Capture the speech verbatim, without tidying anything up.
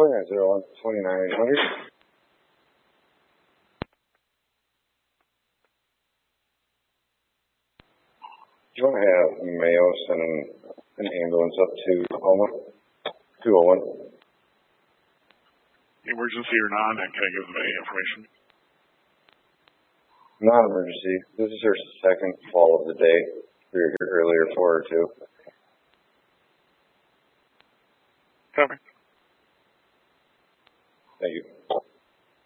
twenty-nine zero one, twenty-nine eight hundred. Do you want to have Mayo sending an ambulance up to Tacoma? two oh one. Emergency or non, and can I give them any information? Non-emergency. This is her second fall of the day. We were here earlier for her too. Copy.